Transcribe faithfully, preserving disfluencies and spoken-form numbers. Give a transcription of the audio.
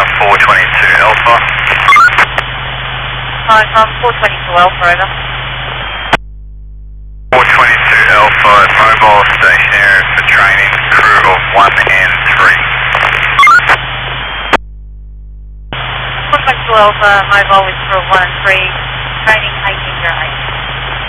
four twenty-two Alpha. Hi, from four twenty-two Alpha, over. four twenty-two Alpha, mobile stationary for training, crew of one and three. four twenty-two Alpha, mobile with crew of one and three, training eighteen zero eight.